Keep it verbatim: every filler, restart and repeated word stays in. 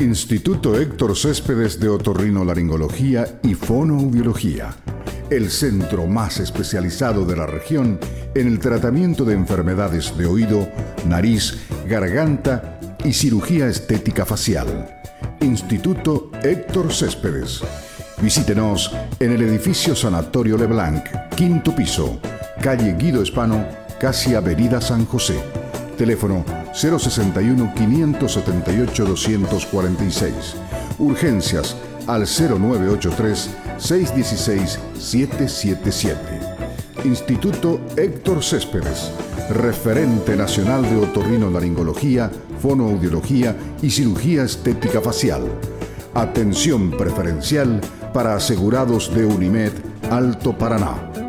Instituto Héctor Céspedes de Otorrinolaringología y Fonoaudiología, el centro más especializado de la región en el tratamiento de enfermedades de oído, nariz, garganta y cirugía estética facial. Instituto Héctor Céspedes. Visítenos en el edificio Sanatorio Leblanc, quinto piso, calle Guido Espano, casi Avenida San José. Teléfono cero sesenta y uno, quinientos setenta y ocho, doscientos cuarenta y seis. Urgencias al cero nueve ocho tres, seis uno seis, siete siete siete. Instituto Héctor Céspedes, referente nacional de otorrinolaringología, fonoaudiología y cirugía estética facial. Atención preferencial para asegurados de Unimed Alto Paraná.